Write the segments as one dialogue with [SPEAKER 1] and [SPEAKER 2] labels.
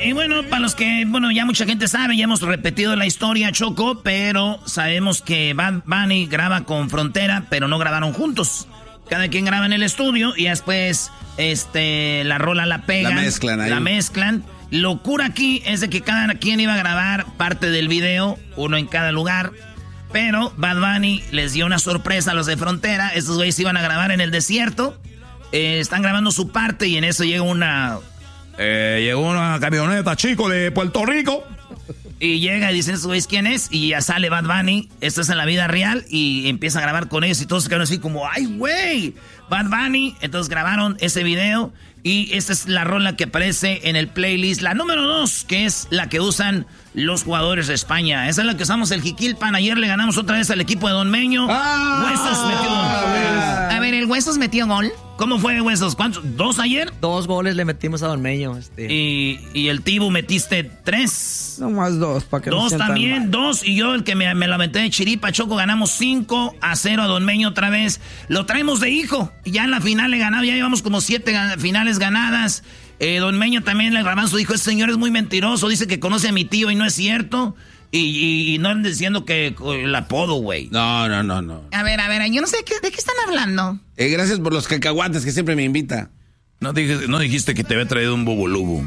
[SPEAKER 1] Y bueno, para los que, ya mucha gente sabe, ya hemos repetido la historia, Choco, pero sabemos que Bad Bunny graba con Frontera, pero no grabaron juntos. Cada quien graba en el estudio y después la rola la pegan. La mezclan. Locura aquí es de que cada quien iba a grabar parte del video, uno en cada lugar. Pero Bad Bunny les dio una sorpresa a los de Frontera. Estos güeyes iban a grabar en el desierto. Están grabando su parte y en eso llegó una camioneta, chico, de Puerto Rico. Y llega y dicen, ¿estos güeyes quién es? Y ya sale Bad Bunny. Esto es en la vida real. Y empieza a grabar con ellos y todos se quedaron así como, ¡ay, güey! Bad Bunny. Entonces grabaron ese video. Y esta es la rola que aparece en el playlist. La número 2, que es la que usan los jugadores de España. Esa es la que usamos el Jiquilpan. Ayer le ganamos otra vez al equipo de Don Meño. Huesos metió gol. A ver, ¿el Huesos metió gol? ¿Cómo fue, Huesos? ¿Cuántos? ¿2 ayer?
[SPEAKER 2] 2 goles le metimos a Don Meño.
[SPEAKER 1] ¿Y el Tibu metiste 3?
[SPEAKER 3] No más 2, para que
[SPEAKER 1] 2 también, 2. Y yo, el que me la aventé de chiripa, Choco, ganamos 5-0 a Don Meño otra vez. Lo traemos de hijo. Y ya en la final le ganaba, ya llevamos como 7 finales ganadas. Don Meño también le grababa a su hijo. Ese señor es muy mentiroso, dice que conoce a mi tío y no es cierto. Y no andan diciendo que el apodo, güey.
[SPEAKER 4] No.
[SPEAKER 5] A ver, yo no sé de qué están hablando.
[SPEAKER 4] Gracias por los cacahuates que siempre me invita.
[SPEAKER 6] No dijiste que te había traído un bubulubu.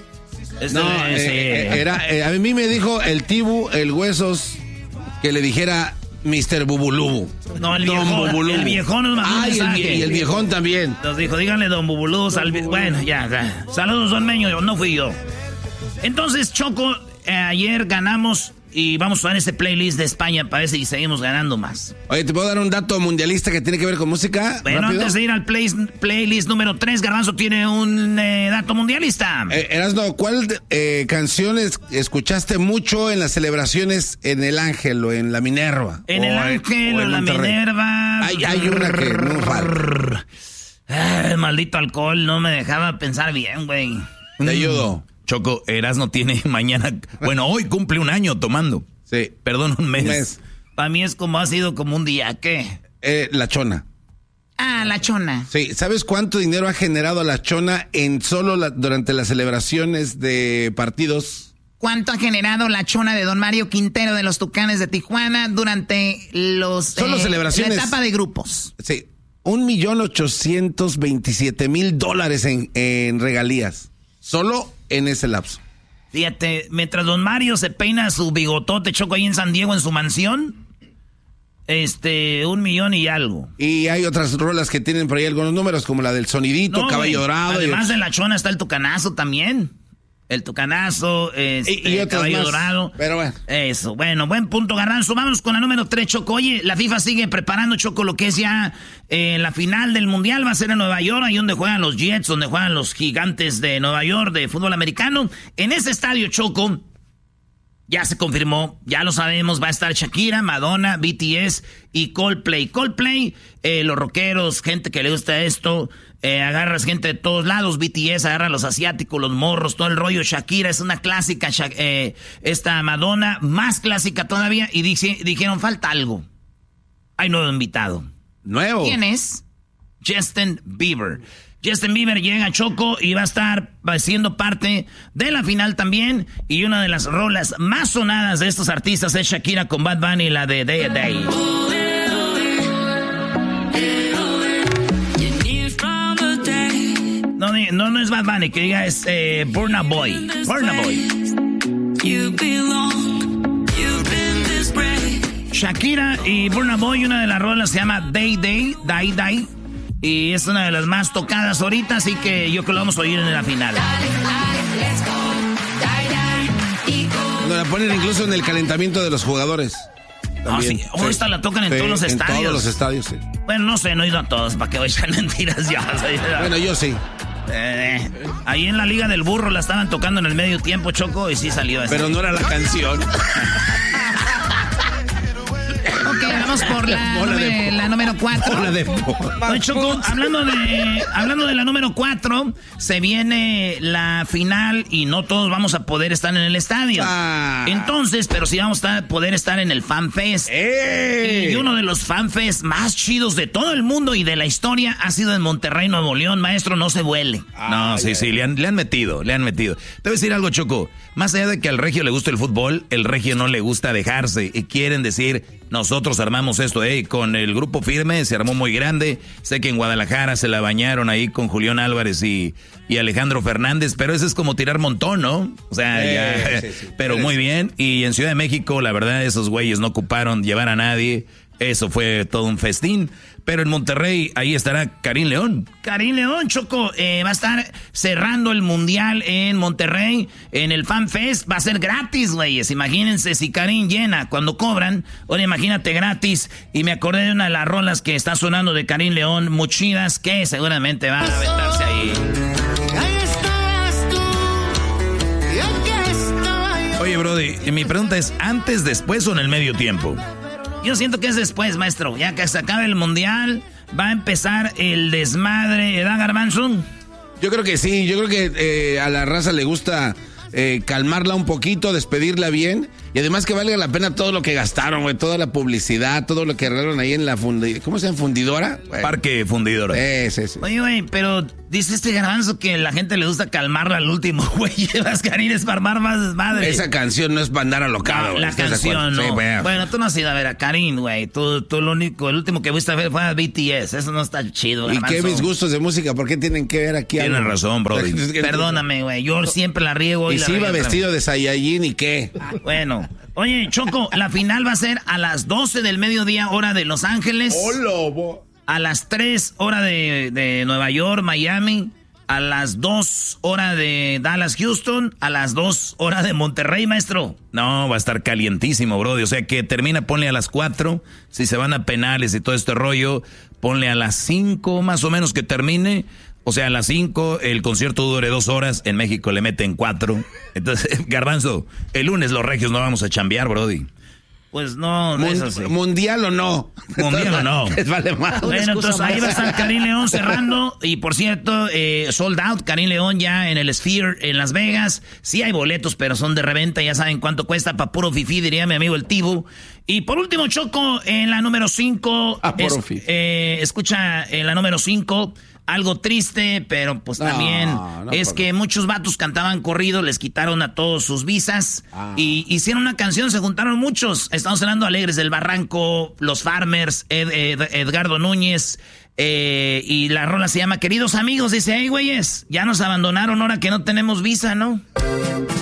[SPEAKER 4] A mí me dijo el Tibu, el Huesos, que le dijera Mr. Bubulubu.
[SPEAKER 1] No, el viejón nos mandó un mensaje.
[SPEAKER 4] Y el viejón también.
[SPEAKER 1] Nos dijo, díganle Don Bubulubu. Bueno, ya. Saludos, Don Meño, no fui yo. Entonces, Choco, ayer ganamos y vamos a ver ese playlist de España para ver si seguimos ganando más.
[SPEAKER 4] Oye, ¿te puedo dar un dato mundialista que tiene que ver con música?
[SPEAKER 1] Bueno, rápido. Antes de ir al playlist número 3, Garbanzo tiene un dato mundialista.
[SPEAKER 4] Erasno, ¿cuál canciones escuchaste mucho en las celebraciones en el Ángel o en la Minerva?
[SPEAKER 1] En el Ángel o en la Minerva.
[SPEAKER 4] Hay una que no falta.
[SPEAKER 1] Maldito alcohol, no me dejaba pensar bien, güey.
[SPEAKER 4] Te ayudo.
[SPEAKER 6] Choco, Erasno tiene mañana... Bueno, hoy cumple un año tomando.
[SPEAKER 4] Sí.
[SPEAKER 6] Perdón, un mes.
[SPEAKER 1] Para mí ha sido como un día. ¿Qué?
[SPEAKER 4] La Chona.
[SPEAKER 5] La Chona.
[SPEAKER 4] Sí, ¿sabes cuánto dinero ha generado la Chona en durante las celebraciones de partidos?
[SPEAKER 5] ¿Cuánto ha generado la Chona de Don Mario Quintero de los Tucanes de Tijuana durante
[SPEAKER 4] Solo celebraciones.
[SPEAKER 5] La etapa de grupos?
[SPEAKER 4] Sí, $1,827,000 en regalías. Solo en ese lapso.
[SPEAKER 1] Fíjate, mientras Don Mario se peina su bigotote, Choco, ahí en San Diego, en su mansión, $1 millón y algo.
[SPEAKER 4] Y hay otras rolas que tienen por ahí algunos números, como la del Sonidito, Caballo Dorado.
[SPEAKER 1] Además de la Chona está el Tucanazo también. El Tucanazo,
[SPEAKER 4] y
[SPEAKER 1] el Caballo
[SPEAKER 4] más.
[SPEAKER 1] Dorado.
[SPEAKER 4] Pero bueno.
[SPEAKER 1] Eso, bueno, buen punto, Garbanzo. Vámonos con la número 3, Choco. Oye, la FIFA sigue preparando, Choco, lo que es ya la final del Mundial. Va a ser en Nueva York, ahí donde juegan los Jets, donde juegan los Gigantes de Nueva York de fútbol americano. En ese estadio, Choco, ya se confirmó, ya lo sabemos, va a estar Shakira, Madonna, BTS y Coldplay. Coldplay, los rockeros, gente que le gusta esto... agarras gente de todos lados, BTS, agarra los asiáticos, los morros, todo el rollo. Shakira es una clásica, esta Madonna, más clásica todavía, y dijeron, falta algo. Hay nuevo invitado.
[SPEAKER 4] ¿Nuevo?
[SPEAKER 5] ¿Quién es?
[SPEAKER 1] Justin Bieber. Justin Bieber llega a Choco y va a estar siendo parte de la final también, y una de las rolas más sonadas de estos artistas es Shakira con Bad Bunny, la de Day a Day. No es Bad Bunny, que diga es Burna Boy. Burna Boy. Shakira y Burna Boy, una de las rolas se llama Day Day. Y es una de las más tocadas ahorita, así que yo creo que lo vamos a oír en la final.
[SPEAKER 4] Nos la ponen incluso en el calentamiento de los jugadores.
[SPEAKER 1] Sí. Esta la tocan en todos los estadios.
[SPEAKER 4] En todos los estadios, sí.
[SPEAKER 1] Bueno, no sé, no he ido a todos, para que vayan mentiras ya.
[SPEAKER 4] Bueno, yo sí.
[SPEAKER 1] Ahí en la Liga del Burro la estaban tocando en el medio tiempo, Choco, y sí salió esa.
[SPEAKER 4] Pero no era la canción.
[SPEAKER 5] Ok, Vamos por la número 4.
[SPEAKER 1] Oye, Choco, hablando de la número 4, se viene la final y no todos vamos a poder estar en el estadio. Entonces, pero sí vamos a poder estar en el Fan Fest. Y uno de los Fan Fest más chidos de todo el mundo y de la historia ha sido en Monterrey, Nuevo León. Maestro, no se vuele.
[SPEAKER 6] Sí, le han metido. Te voy a decir algo, Choco. Más allá de que al regio le gusta el fútbol, el regio no le gusta dejarse. Y quieren decir, nosotros armamos esto. Con el Grupo Firme se armó muy grande. Sé que en Guadalajara se la bañaron ahí con Julián Álvarez y Alejandro Fernández. Pero eso es como tirar montón, ¿no? O sea, pero muy bien. Y en Ciudad de México, la verdad, esos güeyes no ocuparon llevar a nadie. Eso fue todo un festín. Pero en Monterrey, ahí estará Karim León.
[SPEAKER 1] Karim León, Choco, va a estar cerrando el Mundial en Monterrey, en el Fan Fest. Va a ser gratis, güeyes. Imagínense si Karim llena cuando cobran. Ahora imagínate gratis. Y me acordé de una de las rolas que está sonando de Karim León, muy chidas, que seguramente van a aventarse ahí.
[SPEAKER 6] Oye, Brody, mi pregunta es, ¿antes, después o en el medio tiempo?
[SPEAKER 1] Yo siento que es después, maestro. Ya que se acabe el Mundial, va a empezar el desmadre. ¿Verdad, Garbanzo?
[SPEAKER 4] Yo creo que sí. Yo creo que a la raza le gusta calmarla un poquito, despedirla bien. Y además que valga la pena todo lo que gastaron, güey. Toda la publicidad, todo lo que arreglaron ahí en la ¿cómo se llama? ¿Fundidora?
[SPEAKER 6] Parque Fundidora.
[SPEAKER 4] Sí.
[SPEAKER 1] Oye, güey, pero dice este Garbanzo que la gente le gusta calmarla al último, güey. Llevas Karines para armar más desmadre.
[SPEAKER 4] Esa canción no es para andar alocado,
[SPEAKER 1] güey. La canción, no. Sí, bueno, tú no has ido a ver a Karim, güey. Tú el último que fuiste a ver fue a BTS. Eso no está chido, Garbanzo.
[SPEAKER 4] ¿Y qué mis gustos de música? ¿Por qué tienen que ver aquí algo?
[SPEAKER 6] Tienes razón, Brody.
[SPEAKER 1] Perdóname, güey. Yo siempre la riego.
[SPEAKER 4] Y si iba vestido de Saiyajin, ¿y qué?
[SPEAKER 1] Bueno. Oye, Choco, la final va a ser a las 12 del mediodía, hora de Los Ángeles. A las 3, hora de Nueva York, Miami. A las 2, hora de Dallas, Houston. A las 2, hora de Monterrey, maestro.
[SPEAKER 6] No, va a estar calientísimo, Brody. O sea que termina, ponle a las 4. Si se van a penales y todo este rollo, ponle a las 5 más o menos que termine. O sea, a las 5 el concierto dure 2 horas. En México le meten 4. Entonces, Garbanzo, el lunes los regios no vamos a chambear, Brody.
[SPEAKER 1] Pues no, eso sí.
[SPEAKER 4] ¿Mundial o no?
[SPEAKER 6] Mundial o no.
[SPEAKER 4] Vale más.
[SPEAKER 1] Bueno, entonces ahí va a estar Karim León cerrando. Y por cierto, sold out, Karim León ya en el Sphere en Las Vegas. Sí hay boletos, pero son de reventa. Ya saben cuánto cuesta. Pa' puro fifí, diría mi amigo el Tibu. Y por último, Choco, en la número 5. Escucha, en la número 5. Algo triste, pero pues también es que muchos vatos cantaban corrido, les quitaron a todos sus visas y hicieron una canción, se juntaron muchos. Estamos hablando de Alegres del Barranco, Los Farmers, Edgardo Núñez, y la rola se llama Queridos Amigos. Dice, hey, güeyes, ya nos abandonaron ahora que no tenemos visa, ¿no?